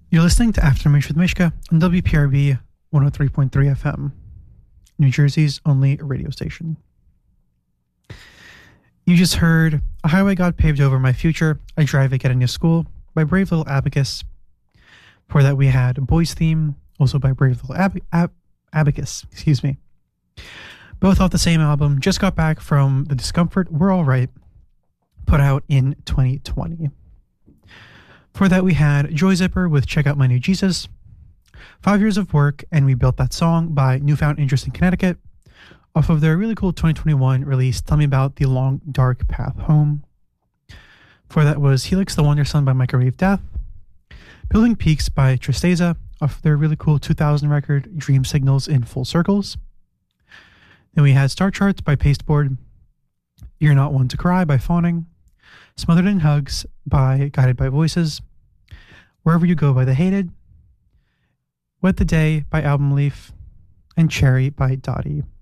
You're listening to Aftermath with Mishka on WPRB 103.3 FM, New Jersey's only radio station. You just heard A Highway God Paved Over My Future, I Drive It Getting to School by Brave Little Abacus. Before that we had Boys Theme, also by Brave Little Abacus, both off the same album, Just Got Back from The Discomfort, We're All Right, put out in 2020. For that we had Joy Zipper with Check Out My New Jesus, 5 Years of Work, and We Built That Song by Newfound Interest in Connecticut, off of their really cool 2021 release, Tell Me About the Long Dark Path Home. For that was Helix the Wonder Son by Microwave Death, Building Peaks by Tristeza, off their really cool 2000 record, Dream Signals in Full Circles. Then we had Star Charts by Pasteboard, You're Not One to Cry by Fawning, Smothered in Hugs by Guided by Voices, Wherever You Go by The Hated, Wet the Day by Album Leaf, and Cherry by Dottie.